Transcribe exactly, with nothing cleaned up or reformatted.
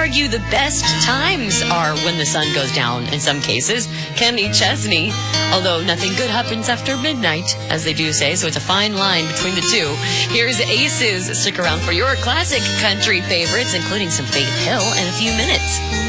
argue the best times are when the sun goes down in some cases. Kenny Chesney, although nothing good happens after midnight, as they do say, so it's a fine line between the two. Here's Aces. Stick around for your classic country favorites, including some Faith Hill in a few minutes.